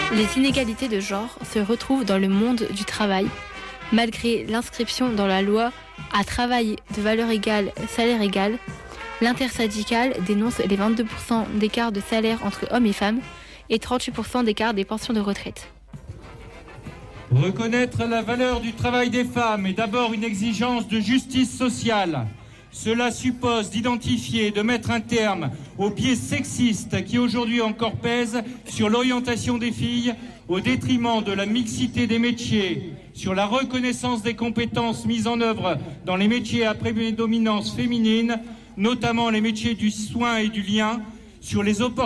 Les inégalités de genre se retrouvent dans le monde du travail. Malgré l'inscription dans la loi à travail de valeur égale, salaire égal, l'intersyndicale dénonce les 22% d'écart de salaire entre hommes et femmes et 38% d'écart des pensions de retraite. Reconnaître la valeur du travail des femmes est d'abord une exigence de justice sociale. Cela suppose d'identifier et de mettre un terme aux biais sexistes qui aujourd'hui encore pèsent sur l'orientation des filles au détriment de la mixité des métiers, sur la reconnaissance des compétences mises en œuvre dans les métiers à prédominance féminine, notamment les métiers du soin et du lien, sur les opportunités